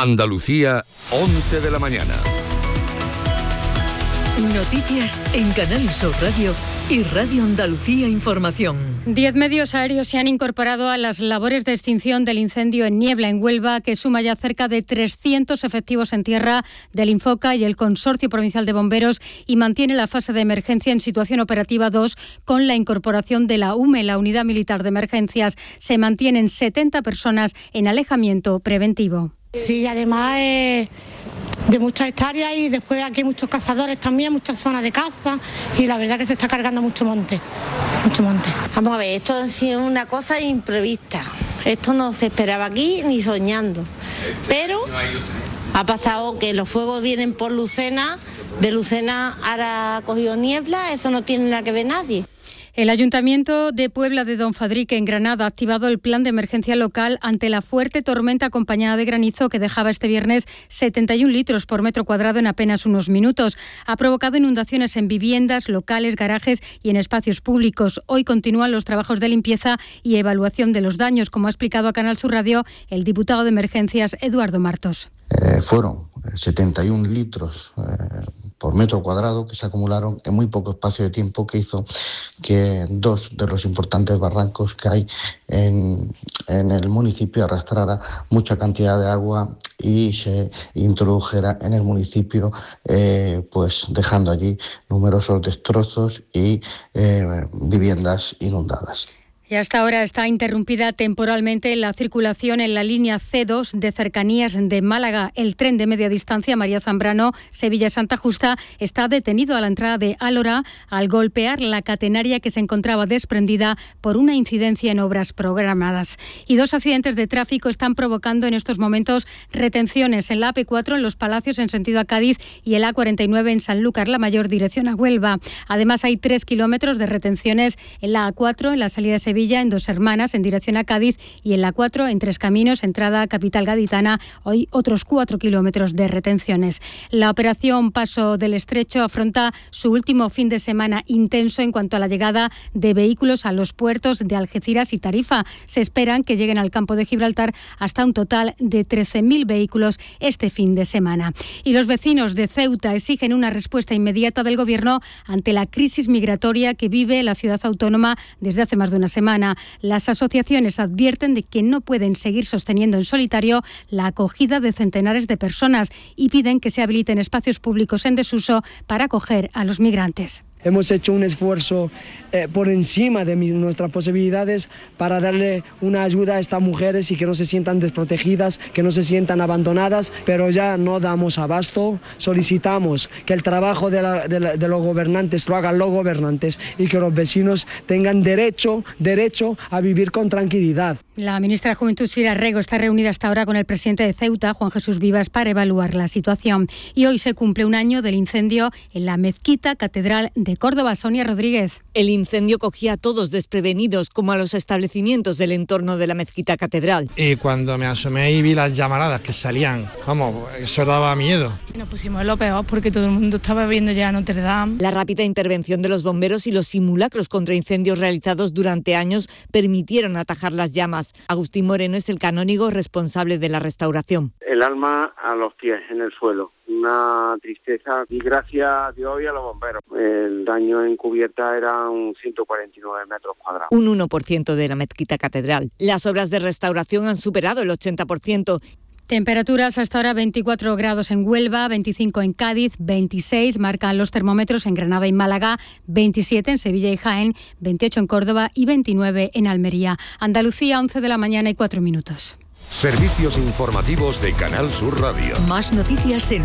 Andalucía, 11 de la mañana. Noticias en Canal Sur Radio y Radio Andalucía Información. 10 medios aéreos se han incorporado a las labores de extinción del incendio en Niebla, en Huelva, que suma ya cerca de 300 efectivos en tierra del Infoca y el Consorcio Provincial de Bomberos, y mantiene la fase de emergencia en situación operativa 2 con la incorporación de la UME, la Unidad Militar de Emergencias. Se mantienen 70 personas en alejamiento preventivo. Sí, además de muchas hectáreas, y después aquí hay muchos cazadores también, muchas zonas de caza, y la verdad que se está cargando mucho monte. Vamos a ver, esto ha sido una cosa imprevista. Esto no se esperaba aquí ni soñando. Pero ha pasado que los fuegos vienen por Lucena, de Lucena ahora ha cogido Niebla, eso no tiene nada que ver nadie. El Ayuntamiento de Puebla de Don Fadrique, en Granada, ha activado el plan de emergencia local ante la fuerte tormenta acompañada de granizo que dejaba este viernes 71 litros por metro cuadrado en apenas unos minutos. Ha provocado inundaciones en viviendas, locales, garajes y en espacios públicos. Hoy continúan los trabajos de limpieza y evaluación de los daños, como ha explicado a Canal Sur Radio el diputado de Emergencias, Eduardo Martos. Fueron 71 litros por metro cuadrado que se acumularon en muy poco espacio de tiempo, que hizo que dos de los importantes barrancos que hay en el municipio arrastrara mucha cantidad de agua y se introdujera en el municipio, pues dejando allí numerosos destrozos y viviendas inundadas. Y hasta ahora está interrumpida temporalmente la circulación en la línea C2 de cercanías de Málaga. El tren de media distancia María Zambrano, Sevilla-Santa Justa, está detenido a la entrada de Álora al golpear la catenaria que se encontraba desprendida por una incidencia en obras programadas. Y 2 accidentes de tráfico están provocando en estos momentos retenciones en la AP4 en Los Palacios en sentido a Cádiz y el A49 en Sanlúcar la Mayor dirección a Huelva. Además hay 3 kilómetros de retenciones en la A4 en la salida de Sevilla, en Dos Hermanas en dirección a Cádiz, y en la 4 en Tres Caminos, entrada a capital gaditana. Hoy otros 4 kilómetros de retenciones. La operación Paso del Estrecho afronta su último fin de semana intenso en cuanto a la llegada de vehículos a los puertos de Algeciras y Tarifa. Se esperan que lleguen al campo de Gibraltar hasta un total de 13.000 vehículos este fin de semana. Y los vecinos de Ceuta exigen una respuesta inmediata del Gobierno ante la crisis migratoria que vive la ciudad autónoma desde hace más de una semana. Las asociaciones advierten de que no pueden seguir sosteniendo en solitario la acogida de centenares de personas y piden que se habiliten espacios públicos en desuso para acoger a los migrantes. Hemos hecho un esfuerzo por encima de nuestras posibilidades para darle una ayuda a estas mujeres y que no se sientan desprotegidas, que no se sientan abandonadas, pero ya no damos abasto. Solicitamos que el trabajo de los gobernantes lo hagan los gobernantes y que los vecinos tengan derecho a vivir con tranquilidad. La ministra de Juventud, Sira Rego, está reunida hasta ahora con el presidente de Ceuta, Juan Jesús Vivas, para evaluar la situación. Y hoy se cumple un año del incendio en la mezquita catedral de Córdoba. Sonia Rodríguez. El incendio cogía a todos desprevenidos, como a los establecimientos del entorno de la mezquita catedral. Y cuando me asomé y vi las llamaradas que salían, eso daba miedo. Nos pusimos lo peor porque todo el mundo estaba viendo ya Notre Dame. La rápida intervención de los bomberos y los simulacros contra incendios realizados durante años permitieron atajar las llamas. Agustín Moreno es el canónigo responsable de la restauración. El alma a los pies, en el suelo. Una tristeza, y gracias a Dios y a los bomberos. El daño en cubierta era un 149 metros cuadrados. Un 1% de la mezquita catedral. Las obras de restauración han superado el 80%. Temperaturas hasta ahora 24 grados en Huelva, 25 en Cádiz, 26 marcan los termómetros en Granada y Málaga, 27 en Sevilla y Jaén, 28 en Córdoba y 29 en Almería. Andalucía, 11 de la mañana y 4 minutos. Servicios informativos de Canal Sur Radio. Más noticias en